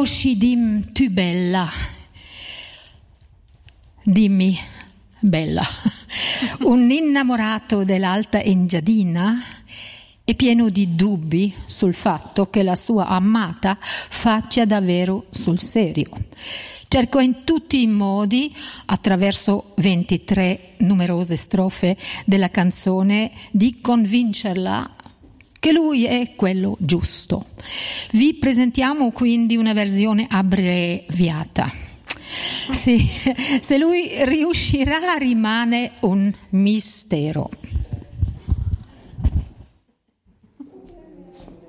Oscidim tu bella, dimmi bella. Un innamorato dell'Alta Engiadina è pieno di dubbi sul fatto che la sua amata faccia davvero sul serio. Cerco in tutti i modi, attraverso 23 numerose strofe della canzone, di convincerla che lui è quello giusto. Vi presentiamo quindi una versione abbreviata. Se lui riuscirà rimane un mistero.